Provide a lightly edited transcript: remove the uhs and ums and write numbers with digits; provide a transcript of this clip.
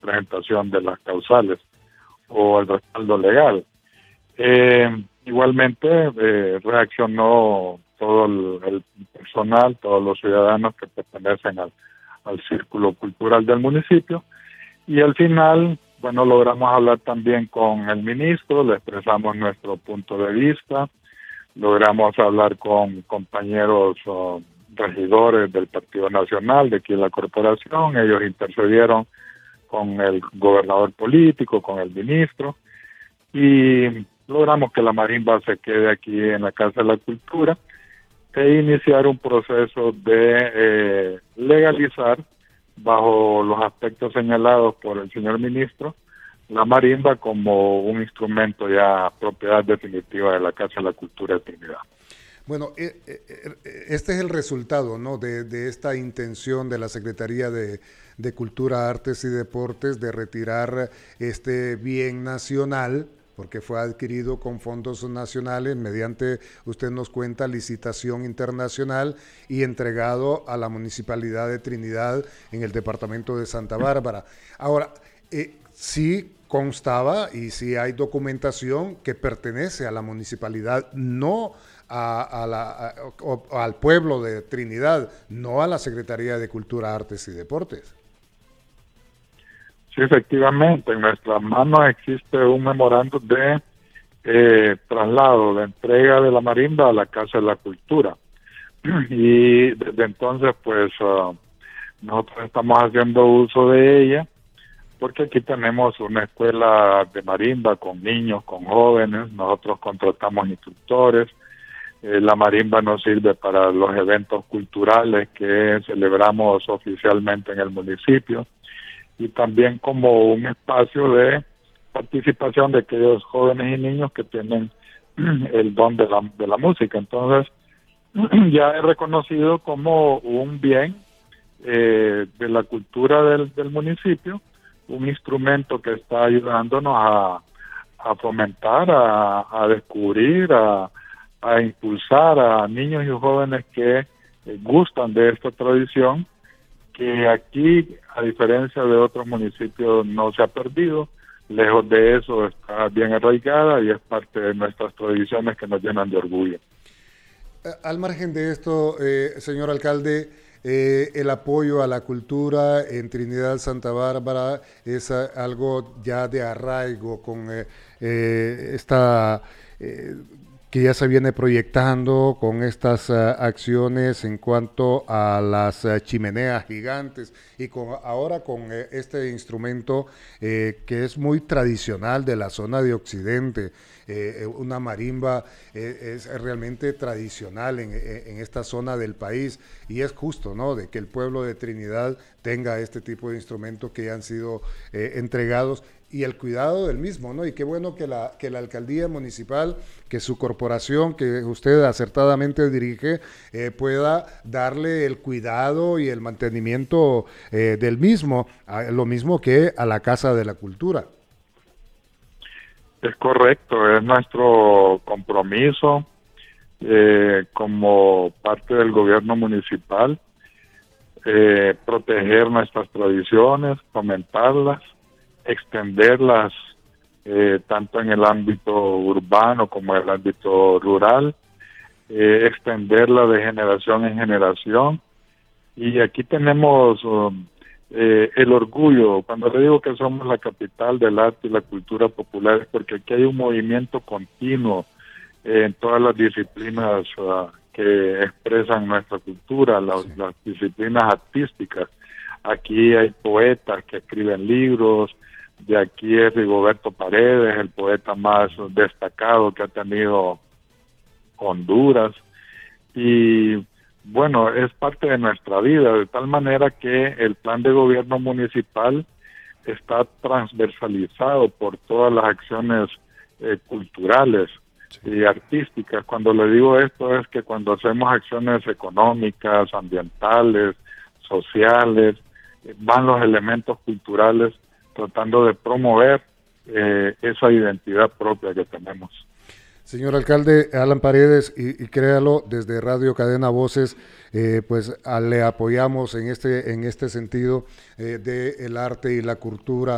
presentación de las causales o el respaldo legal. Igualmente reaccionó todo el personal, todos los ciudadanos que pertenecen al círculo cultural del municipio, y al final, bueno, logramos hablar también con el ministro, le expresamos nuestro punto de vista, logramos hablar con compañeros regidores del Partido Nacional de aquí en la corporación, ellos intercedieron con el gobernador político, con el ministro, y logramos que la marimba se quede aquí en la Casa de la Cultura e iniciar un proceso de legalizar, bajo los aspectos señalados por el señor ministro, la marimba como un instrumento ya propiedad definitiva de la Casa de la Cultura de Trinidad. Bueno, este es el resultado, ¿no?, de esta intención de la Secretaría de Cultura, Artes y Deportes de retirar este bien nacional, porque fue adquirido con fondos nacionales mediante, usted nos cuenta, licitación internacional y entregado a la Municipalidad de Trinidad en el departamento de Santa Bárbara. Ahora, sí constaba y sí hay documentación que pertenece a la municipalidad, no al pueblo de Trinidad, no a la Secretaría de Cultura, Artes y Deportes. Sí, efectivamente, en nuestras manos existe un memorando de traslado, de entrega de la marimba a la Casa de la Cultura. Y desde entonces, pues, nosotros estamos haciendo uso de ella, porque aquí tenemos una escuela de marimba con niños, con jóvenes, nosotros contratamos instructores, la marimba nos sirve para los eventos culturales que celebramos oficialmente en el municipio, y también como un espacio de participación de aquellos jóvenes y niños que tienen el don de la música. Entonces, ya es reconocido como un bien de la cultura del municipio, un instrumento que está ayudándonos a fomentar, a descubrir, a impulsar a niños y jóvenes que gustan de esta tradición, que aquí, a diferencia de otros municipios, no se ha perdido. Lejos de eso, está bien arraigada y es parte de nuestras tradiciones que nos llenan de orgullo. Al margen de esto, señor alcalde, el apoyo a la cultura en Trinidad Santa Bárbara es algo ya de arraigo con esta que ya se viene proyectando con estas acciones en cuanto a las chimeneas gigantes y ahora con este instrumento que es muy tradicional de la zona de Occidente. Una marimba es realmente tradicional en esta zona del país y es justo, ¿no?, de que el pueblo de Trinidad tenga este tipo de instrumentos que ya han sido entregados y el cuidado del mismo, ¿no? Y qué bueno que la alcaldía municipal, que su corporación, que usted acertadamente dirige, pueda darle el cuidado y el mantenimiento del mismo, lo mismo que a la Casa de la Cultura. Es correcto, es nuestro compromiso como parte del gobierno municipal, proteger nuestras tradiciones, fomentarlas, extenderlas tanto en el ámbito urbano como en el ámbito rural, extenderla de generación en generación. Y aquí tenemos el orgullo, cuando le digo que somos la capital del arte y la cultura popular, es porque aquí hay un movimiento continuo en todas las disciplinas que expresan nuestra cultura, las disciplinas artísticas. Aquí hay poetas que escriben libros, de aquí es Rigoberto Paredes, el poeta más destacado que ha tenido Honduras, y bueno, es parte de nuestra vida, de tal manera que el plan de gobierno municipal está transversalizado por todas las acciones culturales y artísticas. Cuando le digo esto es que cuando hacemos acciones económicas, ambientales, sociales, van los elementos culturales tratando de promover esa identidad propia que tenemos. Señor alcalde Alan Paredes, y créalo, desde Radio Cadena Voces, pues le apoyamos en este sentido del arte y la cultura